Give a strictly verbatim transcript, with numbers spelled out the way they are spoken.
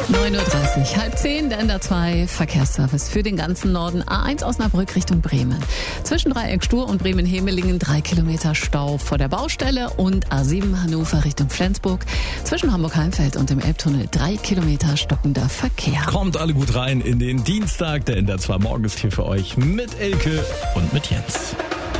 neun Uhr dreißig, halb zehn, der N D R zwei Verkehrsservice für den ganzen Norden. A eins Osnabrück Richtung Bremen. Zwischen Dreieck Stur und Bremen-Hemelingen drei Kilometer Stau vor der Baustelle und A sieben Hannover Richtung Flensburg. Zwischen Hamburg-Heimfeld und dem Elbtunnel drei Kilometer stockender Verkehr. Kommt alle gut rein in den Dienstag. Der N D R zwei Morgen ist hier für euch mit Elke und mit Jens.